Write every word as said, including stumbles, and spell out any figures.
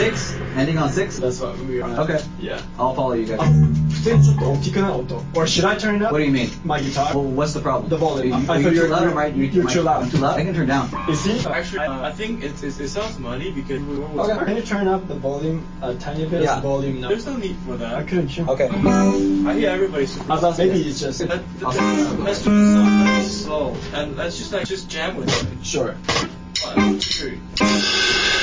Six? Ending on six? That's what we are. Okay. Yeah. I'll follow you guys. 普通にちょっと大きくない音 Or should I turn it up? What do you mean? My guitar. Well, what's the problem? The volume. You, I you, thought you're you're- loud, you're- right? You, you're too loud. I'm too loud? I can turn down. Is he? Actually, uh, I think it's, it's, it sounds muddy because we were Okay. Can you turn up the volume a tiny bit? Yeah. The volume now. There's no need for that. I couldn't hear. Okay. I hear everybody super I thought maybe it's just. Let, let's do the song very slow and let's just like just jam with it. Sure. One, two, three.